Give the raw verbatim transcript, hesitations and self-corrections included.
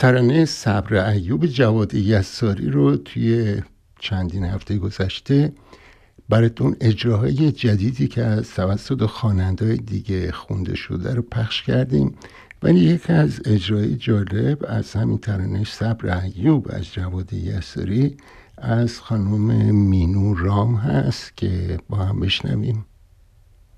ترانه صبر ایوب جواد یساری رو توی چندین هفته گذشته براتون اجراهای جدیدی که از توسط خواننده‌های دیگه خونده شده رو پخش کردیم، ولی یکی از اجرای جالب از همین ترانه صبر ایوب از جواد یساری از خانم مینو رام هست که با هم بشنویم.